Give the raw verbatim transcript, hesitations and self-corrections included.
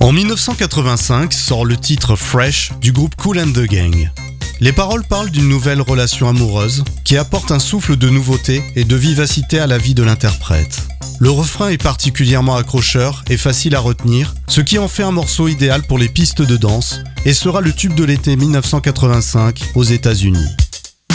En dix-neuf cent quatre-vingt-cinq sort le titre Fresh du groupe Kool and the Gang. Les paroles parlent d'une nouvelle relation amoureuse qui apporte un souffle de nouveauté et de vivacité à la vie de l'interprète. Le refrain est particulièrement accrocheur et facile à retenir, ce qui en fait un morceau idéal pour les pistes de danse et sera le tube de l'été dix-neuf cent quatre-vingt-cinq aux États-Unis.